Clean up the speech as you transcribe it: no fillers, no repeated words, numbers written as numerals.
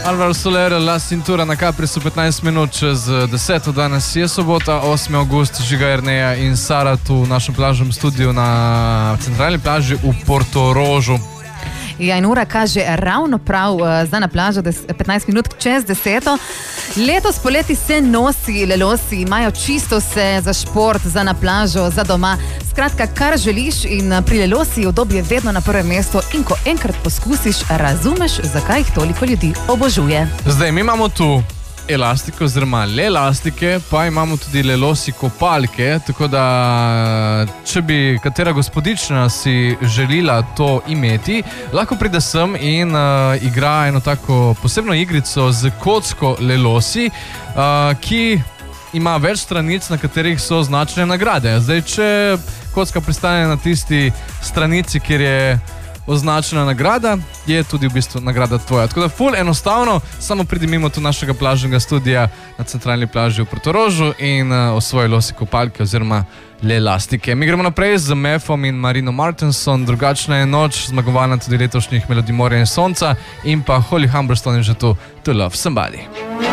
Alvaro Soler, La Cintura na Caprisu, 15 minut čez 10. Danes je sobota, 8. august, Žiga Erneja in Sara tu v našem plažnem studiu na centralni plaži v Portorožu. Ja, in ura kaže ravno prav zdaj na plažo, 15 minut čez 10. Letos poleti se nosi, lelosi imajo čisto vse za šport, za na plažo, za doma. Skratka, kar želiš, in pri lelosi udobje vedno na prvem mestu, in ko enkrat poskusiš, razumeš, zakaj jih toliko ljudi obožuje. Zdaj, mi imamo tu elastike oziroma lelastike, pa imamo tudi lelosi kopalke, tako da če bi katera gospodična si želila to imeti, lahko pride sem in igra eno tako posebno igrico z kocko lelosi, ki ima več stranic, na katerih so označene nagrade. Zdaj, če kocka pristane na tisti stranici, kjer je označena nagrada, je tudi v bistvu nagrada tvoja. Tako da ful enostavno, samo pridi mimo tu našega plažnega studija na centralni plaži v Portorožu in osvoji losi kopalke oziroma lelastike. Mi gremo naprej z Mefom in Marino Martinson, Drugačna je noč, zmagovalna tudi letošnjih Melodij morja in sonca, in pa Holly Humberstone je že tu, To Love Somebody.